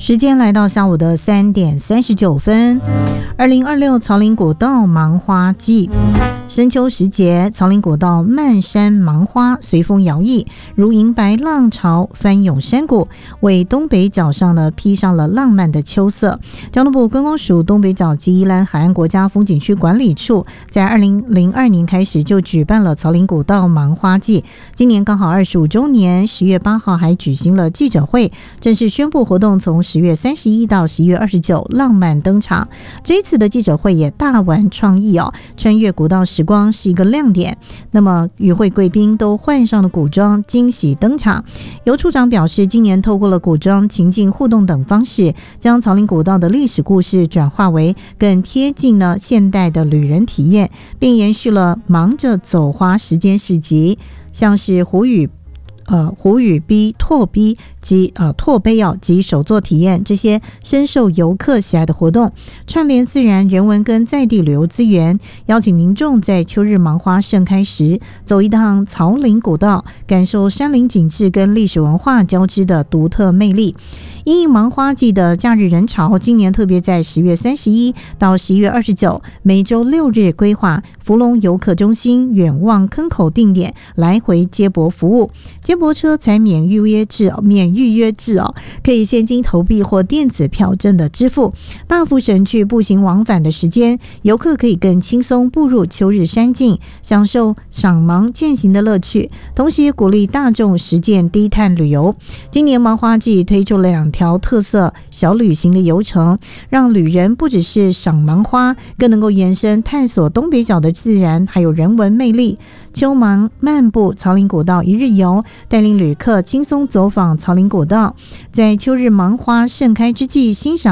时间来到下午的3:39。2026草岭古道芒花季，深秋时节，草岭古道漫山芒花随风摇曳，如银白浪潮翻涌山谷，为东北角上呢披上了浪漫的秋色。交通部观光署东北角及宜兰海岸国家风景区管理处在2002年开始就举办了草岭古道芒花季，今年刚好25周年，10月8号还举行了记者会，正式宣布活动从10月31到11月29浪漫登场。这一次的记者会也大玩创意穿越古道时光是一个亮点。那么与会贵宾都换上了古装，惊喜登场。尤处长表示，今年透过了古装、情境互动等方式，将草岭古道的历史故事转化为更贴近呢现代的旅人体验，并延续了忙着走花时间市集，像是虎语逼、拓逼及拓杯及手作体验这些深受游客喜爱的活动，串联自然人文跟在地旅游资源，邀请民众在秋日芒花盛开时走一趟草岭古道，感受山林景致跟历史文化交织的独特魅力。因应芒花季的假日人潮，今年特别在10月31到11月29每周6日规划福隆游客中心远望坑口定点来回接驳服务，接驳车才免预约制可以现金投币或电子票证的支付，大幅省去步行往返的时间，游客可以更轻松步入秋日山境，享受赏芒健行的乐趣，同时也鼓励大众实践低碳旅游。今年芒花季推出了2条特色小旅行的游程，让旅人不只是赏芒花，更能够延伸探索东北角的自然还有人文魅力。秋芒漫步草岭古道一日游，带领旅客轻松走访草岭古道，在秋日芒花盛开之际欣赏